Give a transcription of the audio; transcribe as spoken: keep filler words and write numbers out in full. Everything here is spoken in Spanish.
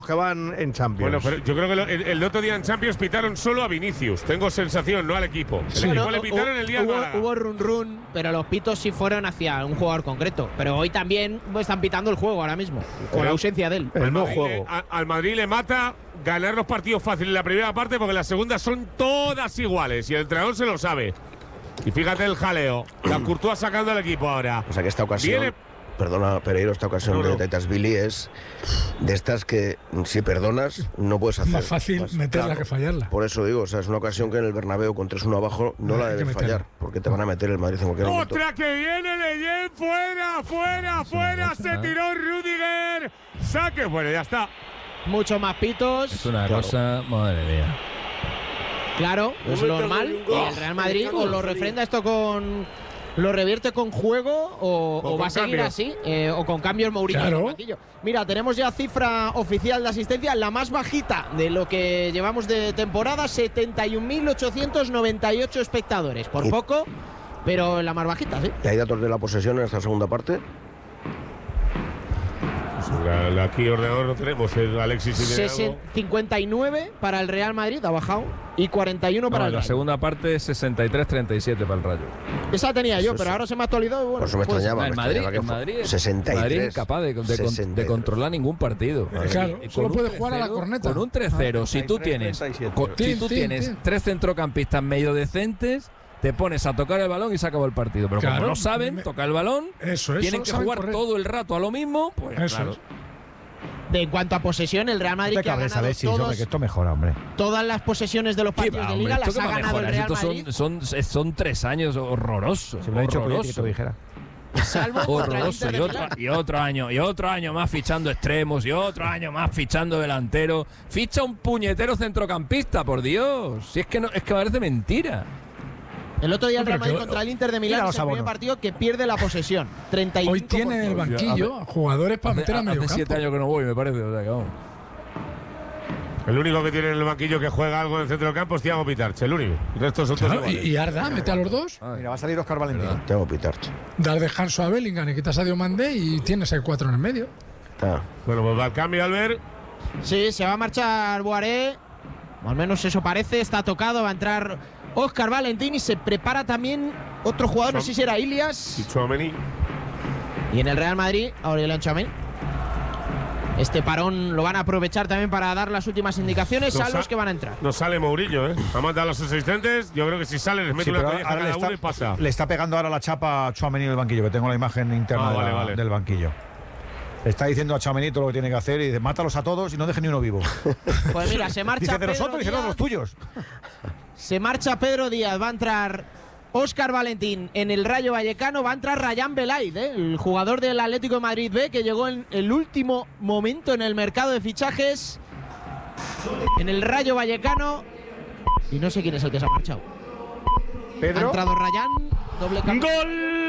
que van en Champions. Bueno, pero yo creo que lo, el, el otro día en Champions pitaron solo a Vinicius. Tengo sensación, no al equipo. Sí. El equipo Bueno, le pitaron el día hubo, de hubo run run, pero los pitos sí fueron hacia un jugador concreto. Pero hoy también están pitando el juego ahora mismo, con el, la ausencia de él. El al no Madrid, juego. A, al Madrid le mata ganar los partidos fáciles en la primera parte porque las segundas son todas iguales y el entrenador se lo sabe. Y fíjate el jaleo. La Courtois sacando al equipo ahora. O sea que esta ocasión, Viene, perdona Pereiro, esta ocasión No, no. de Taitasvili es de estas que si perdonas no puedes hacer. Más fácil Más- meterla claro. que fallarla. Por eso digo, o sea, es una ocasión que en el Bernabéu con tres uno abajo no No, la hay que debes meterla. fallar, porque te van a meter el Madrid en cualquier momento. otra que viene Leyen. Fuera, fuera, fuera. Se tiró Rüdiger. Saque. Bueno, ya está. Muchos más pitos. Es una Claro. cosa, madre mía. Claro, es normal. Y el Real Madrid o lo refrenda esto con. ¿Lo revierte con juego o, O o va a con seguir cambios. así? Eh, o con cambios Mourinho Claro. en el banquillo. Mira, tenemos ya cifra oficial de asistencia, la más bajita de lo que llevamos de temporada, setenta y un mil ochocientos noventa y ocho espectadores. Por Y- poco, pero la más bajita, sí. ¿Y hay datos de la posesión en esta segunda parte? La, la aquí ordenador no tenemos. El Alexis y Sesen- cincuenta y nueve para el Real Madrid, ha bajado, y cuarenta y uno para No, el la Rayo. segunda parte es sesenta y tres treinta y siete para el Rayo. Esa tenía yo, Eso pero sí. ahora se me ha actualizado. y Bueno, Por eso me pues, extrañaba. el me Madrid, extrañaba que el fue Madrid, sesenta y tres. Madrid incapaz de, de con- de sesenta y tres. controlar ningún partido. Claro, Y con solo un puede jugar a la tres cero, corneta. Con un tres cero, si tú tienes, treinta y siete. con- si Tin, tú tin, tienes tin. tres centrocampistas medio decentes, te pones a tocar el balón y se acabó el partido. Pero Claro, como no saben me- tocar el balón, Eso, eso. tienen que saben jugar correr. todo el rato a lo mismo, pues Eso claro. es. de, en cuanto a posesión, el Real Madrid No te que ha cabres, ganado Alexis, todos, hombre, que esto mejora, hombre. todas las posesiones de los ¿Qué partidos va, de hombre? Liga ¿Esto las qué ha va a ganado el mejorar? Real Estos Madrid. son, son, son tres años horrorosos. Se me lo ha dicho Poyet que horrorosos. te lo dijera. Salvo contra el Horroroso. Inter Y de otro, Milán. y otro año, y otro año más fichando extremos, y otro año más fichando delantero. Ficha un puñetero centrocampista, por Dios. Si es que no, es que parece mentira. El otro día el Hombre, Real Madrid que- contra el Inter de Mira Milán los es el primer abonos. partido que pierde la posesión. treinta y cinco Hoy por ciento. tiene en el banquillo jugadores para Hace, meter a medio hace siete campo. años que no voy, me parece. O sea, que vamos. El único que tiene en el banquillo que juega algo en el centro del campo es Thiago Pitarch. El único. El resto son todos Claro, y, iguales. y Arda, mete a los dos, Mira, va a salir Oscar Valentín. Tengo Pitarch. dar descanso a Bellingham y quitas a Diomandé y tienes el cuatro en el medio. Está. Bueno, pues va al cambio, Albert. Sí, se va a marchar Boaré. O al menos eso parece. Está tocado. Va a entrar Óscar Valentín y se prepara también otro jugador. No sé si era Y Ilias. Tchouaméni. Y en el Real Madrid, Aurelien Tchouaméni. Este parón lo van a aprovechar también para dar las últimas indicaciones No a sa- los que van a entrar. No sale Mourinho, ¿eh? Ha mandado a los asistentes. Yo creo que si sale les mete Sí, una pero colleja ahora le cada uno y está, pasa. le está pegando ahora la chapa a Tchouaméni en el banquillo, que tengo la imagen interna Ah, de la- vale, vale. del banquillo. Le está diciendo a Tchouaméni todo lo que tiene que hacer y dice, mátalos a todos y no deje ni uno vivo. Pues mira, se marcha Dice de Pedro nosotros, dice no, Díaz. los tuyos. Se marcha Pedro Díaz, va a entrar Óscar Valentín en el Rayo Vallecano, va a entrar Rayán Belaid, ¿eh? El jugador del Atlético de Madrid B, que llegó en el último momento en el mercado de fichajes en el Rayo Vallecano. Y no sé quién es el que se ha marchado. Ha Pedro. entrado Rayán, doble cambio. ¡Gol!